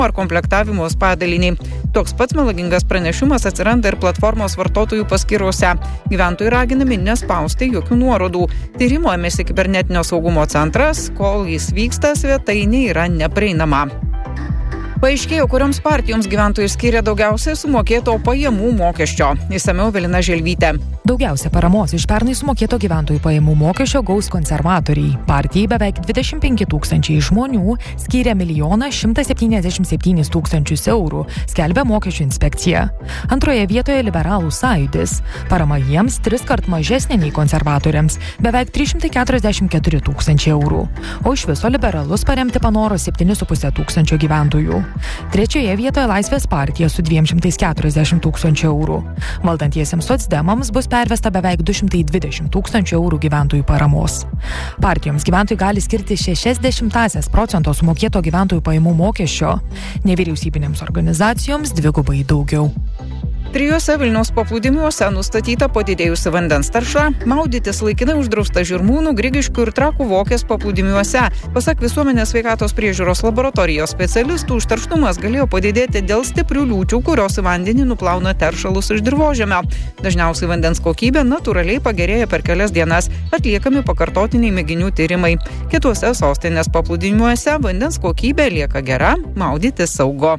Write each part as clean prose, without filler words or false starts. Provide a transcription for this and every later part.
ar komplektavimo padalinį. Toks pats melagingas pranešimas atsiranda ir platformos vartotojų paskyrose. Gyventojai raginami nespausti jokių nuorodų. Tyrimo ėmėsi kibernetinio saugumo centras, kol jis vyksta, svetainė yra neprieinama. Paaiškėjo, kurioms partijoms gyventojai skiria daugiausiai sumokėto pajamų mokesčio. Išsamiau Evelina Želvytė. Daugiausia paramos iš pernai sumokėto gyventojų pajamų mokesčio gaus konservatoriai. Partijai beveik 25 000 žmonių skyrė 1 177 000 eurų, skelbia mokesčių inspekcija. Antroje vietoje liberalų sąjūdis. Parama jiems 3 kart mažesnė nei konservatoriams, beveik 344 000 eurų. O iš viso liberalus paremti panoro 7,5 tūkstančio gyventojų. Trečioje vietoje Laisvės partija su 240 000 eurų. Valdantiesiems socdemams bus pervesta beveik 220 000 eurų gyventojų paramos. Partijoms gyventojai gali skirti 0,60% sumokėto gyventojų pajamų mokesčio, nevyriausybinėms organizacijoms 2x daugiau. 3 Vilniaus paplūdimiuose nustatyta padidėjusi vandens tarša, maudytis laikinai uždrausta Žirmūnų, Grigiškių ir Trakų Vokės paplūdimiuose. Pasak visuomenės sveikatos priežiūros laboratorijos specialistų, užterštumas galėjo padidėti dėl stiprių liūčių, kurios į vandenį nuplauna teršalus iš dirvožemio. Dažniausiai vandens kokybė natūraliai pagerėja per kelias dienas, atliekami pakartotiniai mėginių tyrimai. Kituose sostinės paplūdimiuose vandens kokybė lieka gera, maudytis saugu.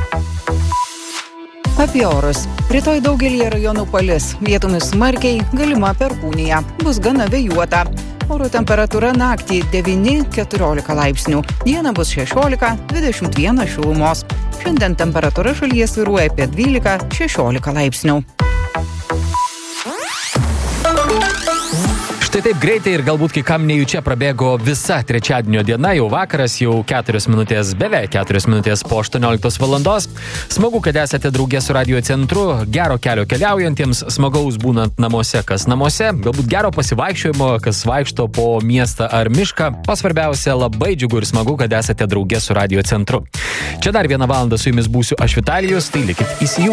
Apie orus. Rytoj daugelį rajonų palis. Vietomis smarkiai, galima perkūnija. Bus gana vėjuota. Oro temperatūra naktį 9-14 laipsnių. Dieną bus 16-21 šilumos. Šiandien temperatūra šalyje svyruoja apie 12-16 laipsnių. Štai taip greitai ir galbūt kai kam nejučia prabėgo visa trečiadienio diena, jau vakaras, jau 4 minutės, beveik 4 minutės po 18 valandos. Smagu, kad esate drauge su Radio Centru, gero kelio keliaujantiems, smagaus būnant namuose, kas namuose, galbūt gero pasivaikščiojimo, kas vaikšto po miestą ar mišką. O svarbiausia, labai džiugu ir smagu, kad esate drauge su Radio Centru. Čia dar 1 valandą su jumis būsiu aš, Vitalijus, tai likit įsijungę.